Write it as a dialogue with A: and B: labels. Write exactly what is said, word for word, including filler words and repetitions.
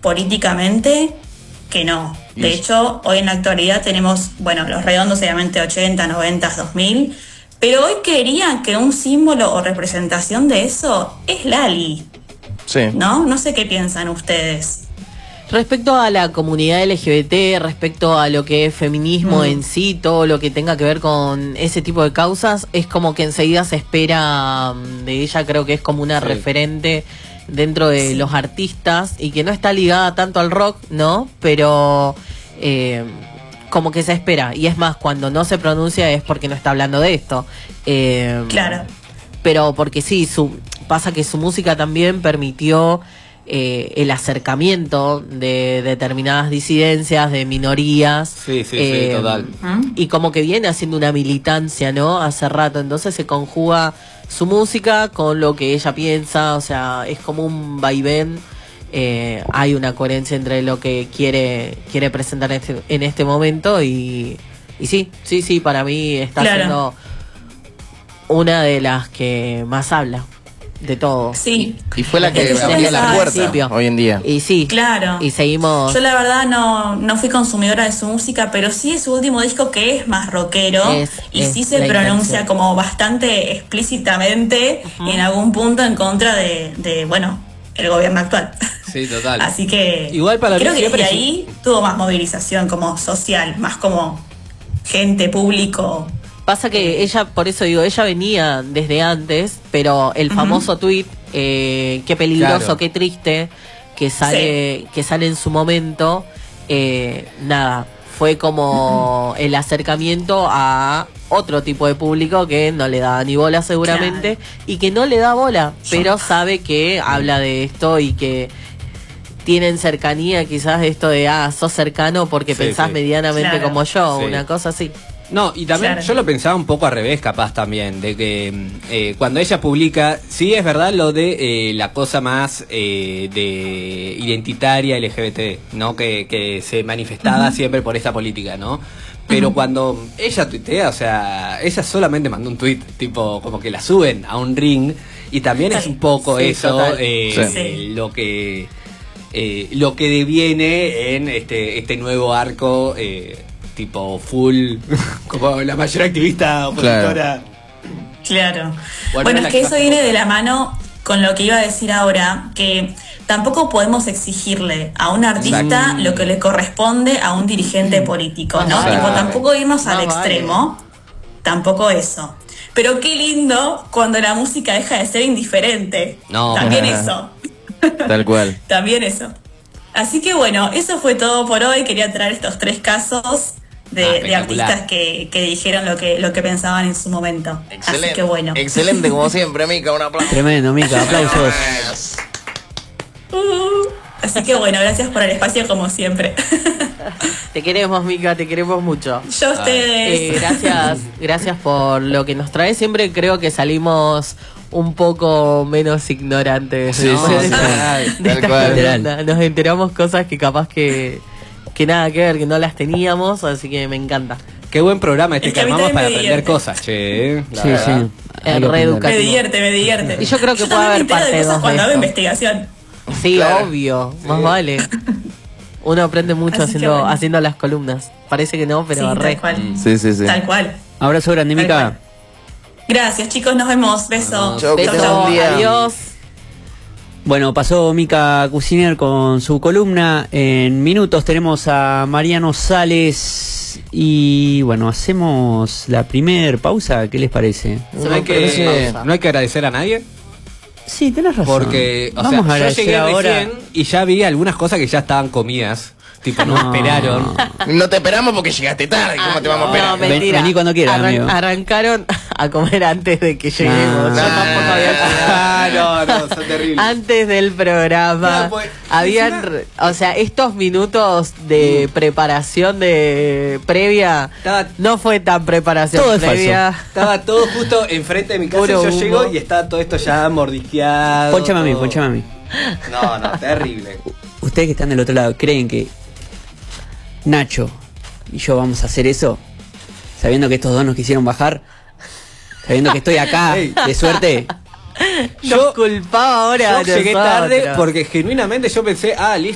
A: políticamente que no. De hecho, hoy en la actualidad tenemos, bueno, los redondos obviamente ochenta, noventa, dos mil, pero hoy creerían que un símbolo o representación de eso es Lali.
B: Sí.
A: ¿No? No sé qué piensan ustedes.
C: Respecto a la comunidad L G B T, respecto a lo que es feminismo mm. en sí, todo lo que tenga que ver con ese tipo de causas, es como que enseguida se espera de ella, creo que es como una sí. referente dentro de sí. los artistas y que no está ligada tanto al rock, ¿no? Pero eh, como que se espera. Y es más, cuando no se pronuncia es porque no está hablando de esto. Eh,
A: claro.
C: Pero porque sí, su, pasa que su música también permitió eh, el acercamiento de determinadas disidencias, de minorías.
D: Sí, sí,
C: eh,
D: sí, total.
C: Y como que viene haciendo una militancia, ¿no? Hace rato. Entonces se conjuga su música con lo que ella piensa, o sea, es como un vaivén. Eh, hay una coherencia entre lo que quiere quiere presentar en este, en este momento y, y sí, sí, sí, para mí está
A: claro.
C: siendo una de las que más habla de todo.
A: Sí.
B: Y fue la que abrió la puerta hoy en día.
C: Y sí.
A: Claro.
C: Y seguimos.
A: Yo la verdad no, no fui consumidora de su música, pero sí de su último disco que es más rockero es, y es sí se pronuncia intención. Como bastante explícitamente uh-huh. en algún punto en contra de, de, bueno, el gobierno actual.
D: Sí, total.
A: Así que
D: igual para
A: creo
D: mí
A: que desde ahí tuvo más movilización como social, más como gente, público.
C: Pasa que ella, por eso digo, ella venía desde antes, pero el famoso uh-huh. tuit, eh, qué peligroso, claro. qué triste, que sale, sí. que sale en su momento, eh, nada, fue como uh-huh. el acercamiento a otro tipo de público que no le da ni bola seguramente, claro. y que no le da bola, pero sabe que habla de esto y que tienen cercanía quizás de esto de, ah, sos cercano porque sí, pensás sí. medianamente claro. como yo, sí. una cosa así.
D: No, y también claro. yo lo pensaba un poco al revés, capaz también, de que eh, cuando ella publica, sí es verdad lo de eh, la cosa más eh, de identitaria L G B T, ¿no? Que, que se manifestaba uh-huh. siempre por esta política, ¿no? Pero uh-huh. cuando ella tuitea, o sea, ella solamente mandó un tuit, tipo, como que la suben a un ring, y también sí. es un poco sí, eso eh, sí. eh, lo que eh, lo que deviene en este, este nuevo arco eh, tipo full, como la mayor activista opositora.
A: Claro. Claro. Bueno, bueno es que eso viene de la mano con lo que iba a decir ahora, que tampoco podemos exigirle a un artista Exacto. lo que le corresponde a un dirigente político, ¿no? Tipo, tampoco irnos al no, extremo, vale. tampoco eso. Pero qué lindo cuando la música deja de ser indiferente.
D: No.
A: También eso.
B: Tal cual.
A: También eso. Así que bueno, eso fue todo por hoy. Quería traer estos tres casos de, ah, de artistas que, que dijeron lo que, lo que pensaban en su momento.
B: Excelente.
A: Así que bueno.
B: Excelente, como siempre, Mica, un aplauso.
E: Tremendo, Mica, aplausos.
A: Uh, así que bueno, gracias por el espacio como siempre.
C: Te queremos, Mica, te queremos mucho.
A: Yo a ustedes.
C: Eh, gracias, gracias por lo que nos trae. Siempre creo que salimos un poco menos ignorantes.
B: Sí,
C: ¿no?
B: sí,
C: de
B: sí,
C: esta,
B: sí.
C: de esta columna. Nos enteramos cosas que capaz que, que nada que ver, que no las teníamos, así que me encanta.
D: Qué buen programa este
A: es
D: que,
A: que
D: armamos para
A: divierte.
D: aprender cosas, che. La
E: sí,
D: verdad.
E: sí.
C: Es reeducativo.
A: Me divierte, me divierte.
C: Y yo creo que
A: yo
C: puede haber
A: me
C: parte
A: de cosas
C: dos
A: cuando
C: de
A: hago
C: esto.
A: investigación.
C: Sí,
B: Claro.
C: obvio,
D: Sí.
C: más vale. Uno aprende mucho
A: Así que
C: haciendo,
A: bueno.
C: haciendo las columnas. Parece que no, pero
A: Sí,
C: re.
A: tal cual.
B: Sí, sí, sí.
A: Tal cual.
E: Abrazo grande,
A: Tal
E: Mica.
A: cual. Gracias, chicos, nos vemos. Besos.
B: Chau, que
C: Beso,
B: tengan un día.
C: adiós.
E: Bueno, pasó Mica Cuciner con su columna. En minutos tenemos a Mariano Sales. Y bueno, hacemos la primer pausa. ¿Qué les parece?
D: ¿No hay, que, ¿No hay que agradecer a nadie?
E: Sí, tenés razón.
D: Porque, o
E: Vamos
D: sea,
E: a
D: yo
E: agradecer
D: llegué
E: ahora.
D: recién y ya vi algunas cosas que ya estaban comidas. Tipo, no,
E: No.
D: esperaron.
B: No te esperamos porque llegaste tarde. ¿Cómo
C: Ah,
B: te vamos a
C: no,
B: esperar?
E: Ven-
C: mentira.
E: vení cuando quieras,
C: Arran-
E: amigo.
C: Arrancaron a comer antes de que lleguemos.
E: No.
C: Yo tampoco había llegado.
D: Ah, no, no, son terribles.
C: Antes del programa
D: No, pues,
C: habían,
D: encima-
C: re- o sea, estos minutos de preparación de previa
D: Estaba-
C: no fue tan preparación
E: Todo es
C: previa.
D: Estaba todo justo enfrente de mi casa.
C: Puro
D: Yo
C: humo.
D: llego y estaba todo esto ya mordisqueado.
E: Ponchame a mí,
D: todo.
E: ponchame a mí.
D: No, no, terrible.
E: Ustedes que están del otro lado, ¿creen que Nacho y yo vamos a hacer eso? Sabiendo que estos dos nos quisieron bajar. Sabiendo que estoy acá,
D: Ey.
E: de suerte.
C: Nos culpaba ahora.
D: Yo llegué
C: nosotros.
D: tarde porque genuinamente yo pensé, ah, listo.